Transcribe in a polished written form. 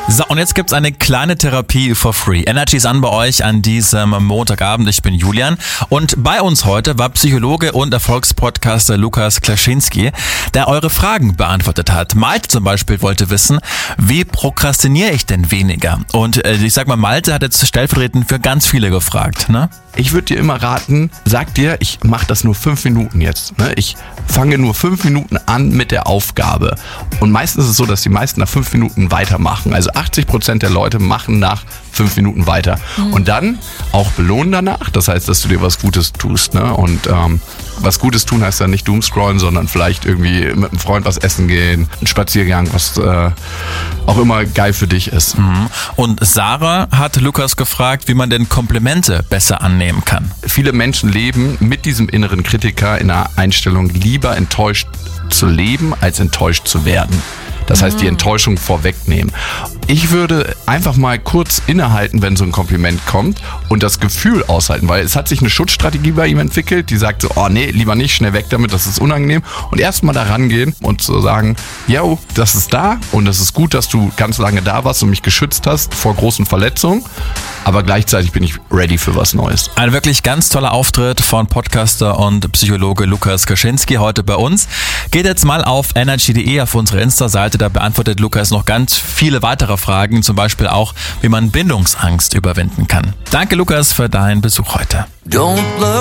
So, und jetzt gibt's eine kleine Therapie for free. Energy ist an bei euch an diesem Montagabend. Ich bin Julian und bei uns heute war Psychologe und Erfolgspodcaster Lukas Klaschinski, der eure Fragen beantwortet hat. Malte zum Beispiel wollte wissen, wie prokrastiniere ich denn weniger? Und ich sag mal, Malte hat jetzt stellvertretend für ganz viele gefragt, ne? Ich würde dir immer raten, sag dir, ich mache das nur 5 Minuten jetzt. Ne? Ich fange nur 5 Minuten an mit der Aufgabe. Und meistens ist es so, dass die meisten nach 5 Minuten weitermachen. Also 80% der Leute machen nach 5 Minuten weiter. Und dann auch belohnen danach. Das heißt, dass du dir was Gutes tust. Ne? Und was Gutes tun heißt dann nicht Doomscrollen, sondern vielleicht irgendwie mit einem Freund was essen gehen, einen Spaziergang, was auch immer geil für dich ist. Und Sarah hat Lukas gefragt, wie man denn Komplimente besser annehmen kann. Viele Menschen leben mit diesem inneren Kritiker in einer Einstellung, lieber enttäuscht zu leben, als enttäuscht zu werden. Das heißt, die Enttäuschung vorwegnehmen. Ich würde einfach mal kurz innehalten, wenn so ein Kompliment kommt und das Gefühl aushalten, weil es hat sich eine Schutzstrategie bei ihm entwickelt, die sagt so, oh nee, lieber nicht, schnell weg damit, das ist unangenehm. Und erstmal da rangehen und zu sagen, yo, das ist da und es ist gut, dass du ganz lange da warst und mich geschützt hast vor großen Verletzungen, aber gleichzeitig bin ich ready für was Neues. Ein wirklich ganz toller Auftritt von Podcaster und Psychologe Lukas Klaschinski heute bei uns. Geht jetzt mal auf energy.de auf unsere Insta-Seite, da beantwortet Lukas noch ganz viele weitere Fragen, zum Beispiel auch, wie man Bindungsangst überwinden kann. Danke Lukas für deinen Besuch heute.